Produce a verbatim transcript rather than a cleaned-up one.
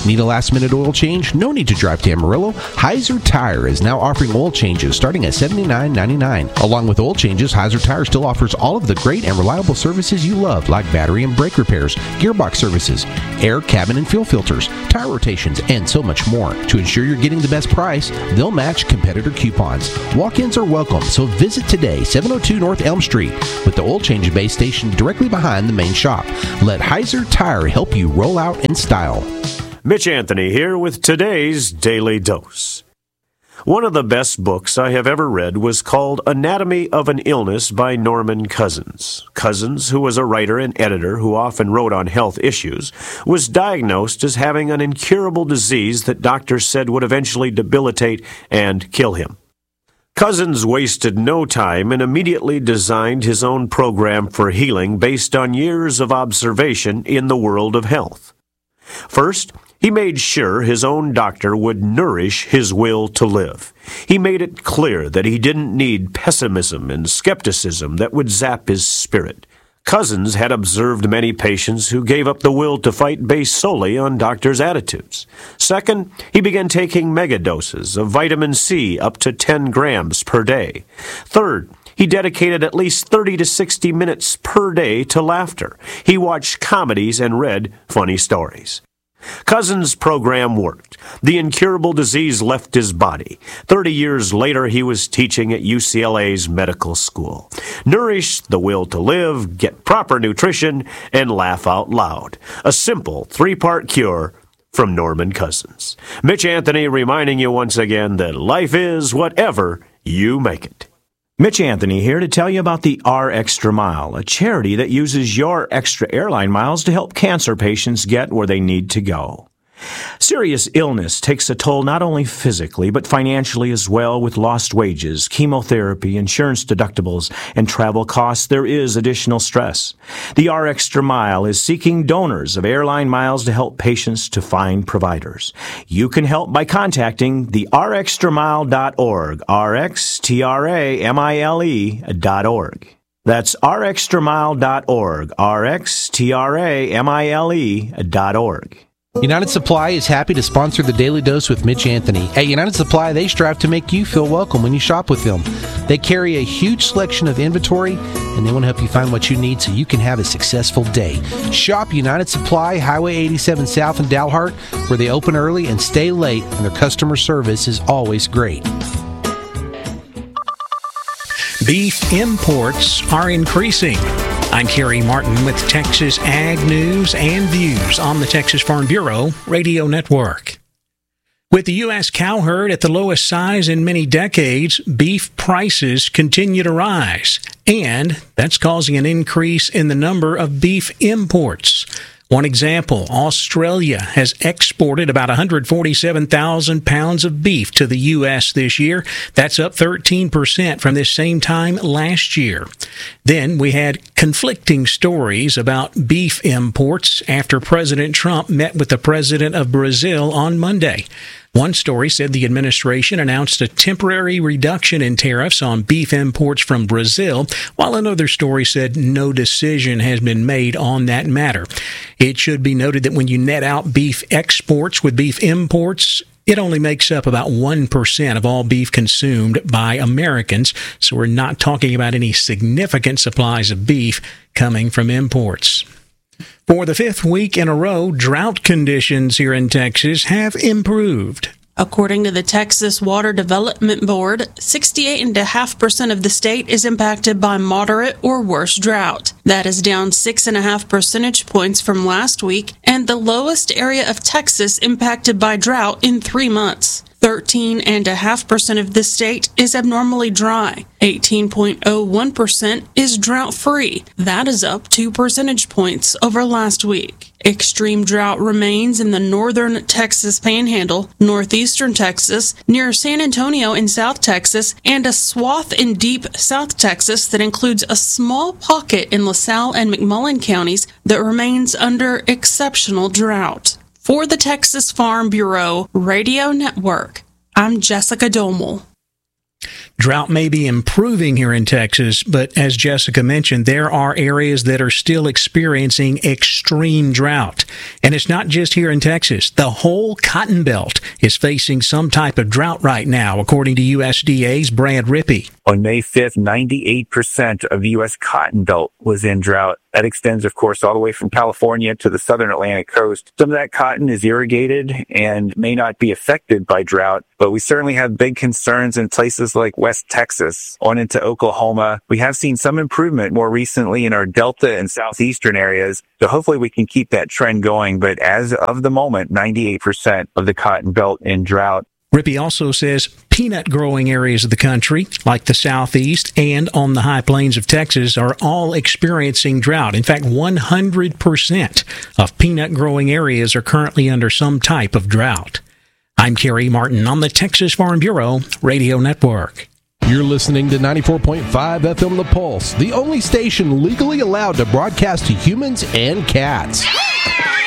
Need a last-minute oil change? No need to drive to Amarillo. Heiser Tire is now offering oil changes starting at seventy-nine ninety-nine. Along with oil changes, Heiser Tire still offers all of the great and reliable services you love, like battery and brake repairs, gearbox services, air, cabin, and fuel filters, tire rotations, and so much more. To ensure you're getting the best price, they'll match competitor coupons. Walk-ins are welcome, so visit today, seven oh two North Elm Street, with the oil change bay station directly behind the main shop. Let Heiser Tire help you roll out in style. Mitch Anthony here with today's Daily Dose. One of the best books I have ever read was called Anatomy of an Illness by Norman Cousins. Cousins, who was a writer and editor who often wrote on health issues, was diagnosed as having an incurable disease that doctors said would eventually debilitate and kill him. Cousins wasted no time and immediately designed his own program for healing based on years of observation in the world of health. First, he made sure his own doctor would nourish his will to live. He made it clear that he didn't need pessimism and skepticism that would zap his spirit. Cousins had observed many patients who gave up the will to fight based solely on doctors' attitudes. Second, he began taking megadoses of vitamin C up to ten grams per day. Third, he dedicated at least thirty to sixty minutes per day to laughter. He watched comedies and read funny stories. Cousins' program worked. The incurable disease left his body. Thirty years later, he was teaching at U C L A's medical school. Nourish the will to live, get proper nutrition, and laugh out loud. A simple three-part cure from Norman Cousins. Mitch Anthony reminding you once again that life is whatever you make it. Mitch Anthony here to tell you about the R Extra Mile, a charity that uses your extra airline miles to help cancer patients get where they need to go. Serious illness takes a toll not only physically, but financially as well, with lost wages, chemotherapy, insurance deductibles, and travel costs. There is additional stress. The R Extra Mile is seeking donors of airline miles to help patients to find providers. You can help by contacting the r extra mile dot org, R X T R A M I L E dot org. That's r extra mile dot org, R X T R A M I L E dot org. United Supply is happy to sponsor the Daily Dose with Mitch Anthony. At United Supply, they strive to make you feel welcome when you shop with them. They carry a huge selection of inventory, and they want to help you find what you need so you can have a successful day. Shop United Supply, Highway eighty-seven South in Dalhart, where they open early and stay late, and their customer service is always great. Beef imports are increasing. I'm Kerry Martin with Texas Ag News and Views on the Texas Farm Bureau Radio Network. With the U S cow herd at the lowest size in many decades, beef prices continue to rise, and that's causing an increase in the number of beef imports. One example, Australia has exported about one hundred forty-seven thousand pounds of beef to the U S this year. That's up thirteen percent from this same time last year. Then we had conflicting stories about beef imports after President Trump met with the president of Brazil on Monday. One story said the administration announced a temporary reduction in tariffs on beef imports from Brazil, while another story said no decision has been made on that matter. It should be noted that when you net out beef exports with beef imports, it only makes up about one percent of all beef consumed by Americans, so we're not talking about any significant supplies of beef coming from imports. For the fifth week in a row, drought conditions here in Texas have improved. According to the Texas Water Development Board, sixty-eight point five percent of the state is impacted by moderate or worse drought. That is down six point five percentage points from last week and the lowest area of Texas impacted by drought in three months. thirteen point five percent of the state is abnormally dry. eighteen point zero one percent is drought-free. That is up two percentage points over last week. Extreme drought remains in the northern Texas Panhandle, northeastern Texas, near San Antonio in South Texas, and a swath in deep South Texas that includes a small pocket in LaSalle and McMullen counties that remains under exceptional drought. For the Texas Farm Bureau Radio Network, I'm Jessica Domel. Drought may be improving here in Texas, but as Jessica mentioned, there are areas that are still experiencing extreme drought. And it's not just here in Texas. The whole Cotton Belt is facing some type of drought right now, according to U S D A's Brad Rippey. On May fifth, ninety-eight percent of the U S Cotton Belt was in drought. That extends, of course, all the way from California to the southern Atlantic coast. Some of that cotton is irrigated and may not be affected by drought, but we certainly have big concerns in places like West Texas on into Oklahoma. We have seen some improvement more recently in our Delta and southeastern areas, so hopefully we can keep that trend going. But as of the moment, ninety-eight percent of the Cotton Belt in drought. Rippey also says peanut growing areas of the country, like the southeast and on the high plains of Texas, are all experiencing drought. In fact, one hundred percent of peanut growing areas are currently under some type of drought. I'm Kerry Martin on the Texas Farm Bureau Radio Network. You're listening to ninety-four point five F M The Pulse, the only station legally allowed to broadcast to humans and cats.